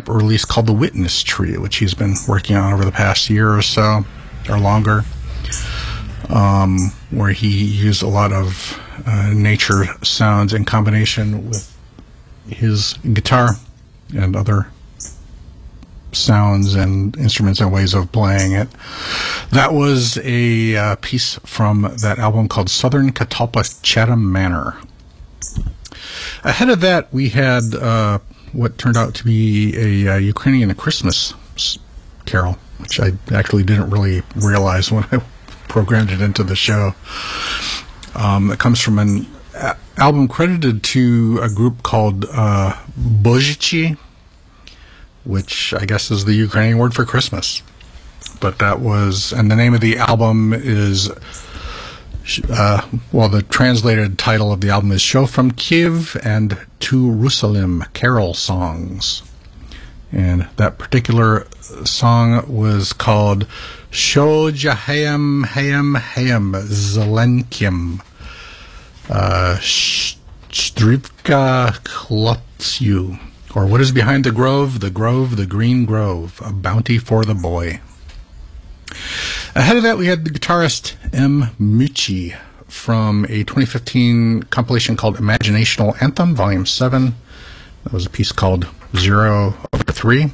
Bandcamp release called The Witness Tree, which he's been working on over the past year or so, or longer, where he used a lot of nature sounds in combination with his guitar and other sounds and instruments and ways of playing it. That was a piece from that album called Southern Catalpa Chatham Manor. Ahead of that, we had what turned out to be a Ukrainian Christmas carol, which I actually didn't really realize when I programmed it into the show. It comes from an album credited to a group called Bojichi, which I guess is the Ukrainian word for Christmas. But that was, and the name of the album is, the translated title of the album is Show from Kiev and to Jerusalem Carol Songs. And that particular song was called Sho Jahayam Hayam Hayam Zelenkim Strivka Klotsyu. Or What is Behind the Grove, the Green Grove, A Bounty for the Boy. Ahead of that, we had the guitarist M. Mucci from a 2015 compilation called Imaginational Anthem, Volume 7. That was a piece called 0/3.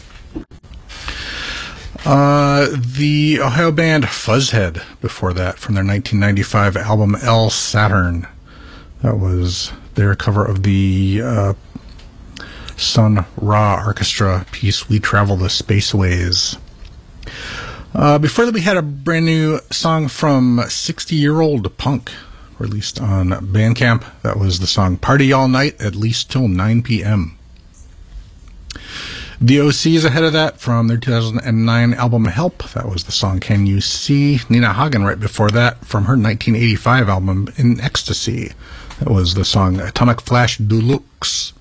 The Ohio band Fuzzhead before that, from their 1995 album L. Saturn. That was their cover of the Sun Ra Orchestra piece, We Travel the Spaceways. Before that, we had a brand new song from 60-Year-Old Punk, released on Bandcamp. That was the song Party All Night, At Least Till 9 p.m. The OCs ahead of that, from their 2009 album Help. That was the song Can You See? Nina Hagen right before that, from her 1985 album In Ecstasy. That was the song Atomic Flash Deluxe.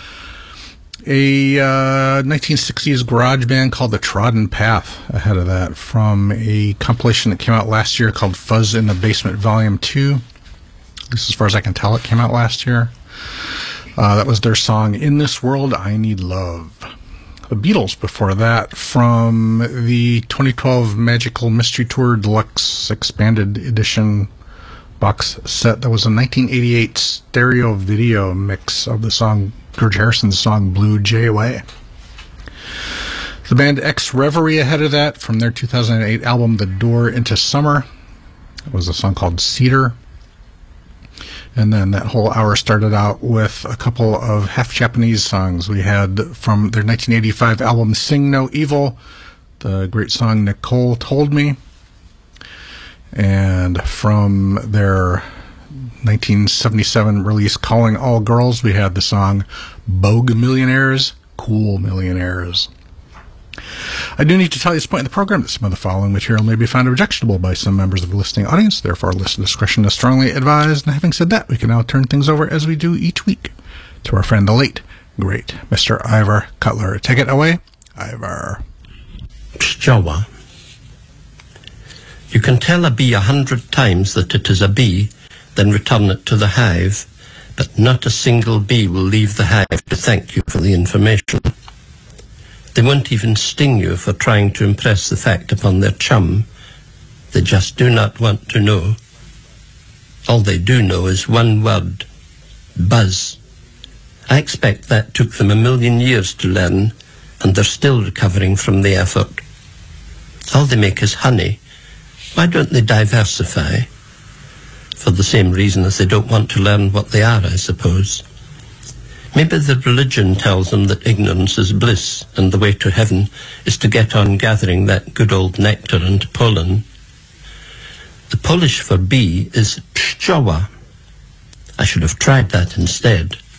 A 1960s garage band called The Trodden Path ahead of that, from a compilation that came out last year called Fuzz in the Basement Volume 2. At least as far as I can tell, it came out last year. That was their song In This World I Need Love. The Beatles before that, from the 2012 Magical Mystery Tour Deluxe Expanded Edition box set. That was a 1988 stereo video mix of the song, George Harrison's song Blue Jay Way. The band X Reverie ahead of that, from their 2008 album The Door into Summer. It was a song called Cedar. And then that whole hour started out with a couple of half Japanese songs. We had from their 1985 album Sing No Evil, the great song Nicole Told Me. And from their 1977 release Calling All Girls, we had the song Bogue Millionaires, Cool Millionaires. I do need to tell you at this point in the program that some of the following material may be found objectionable by some members of the listening audience. Therefore, listener discretion is strongly advised. And having said that, we can now turn things over, as we do each week, to our friend, the late, great Mr. Ivar Cutler. Take it away, Ivar. Pshchawa. You can tell a bee 100 times that it is a bee, then return it to the hive, but not a single bee will leave the hive to thank you for the information. They won't even sting you for trying to impress the fact upon their chum. They just do not want to know. All they do know is one word: buzz. I expect that took them 1,000,000 years to learn, and they're still recovering from the effort. All they make is honey. Why don't they diversify? For the same reason as they don't want to learn what they are, I suppose. Maybe the religion tells them that ignorance is bliss, and the way to heaven is to get on gathering that good old nectar and pollen. The Polish for bee is pszczoła. I should have tried that instead.